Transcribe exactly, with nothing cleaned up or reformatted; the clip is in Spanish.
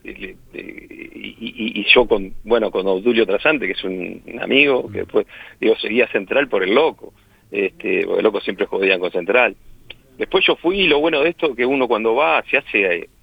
y, y, y yo con, bueno, con Obdulio Trasante, que es un, un amigo, que después, digo, seguía Central por el Loco, este, porque el Loco siempre jodían con Central. Después yo fui, y lo bueno de esto, que uno cuando va, se hace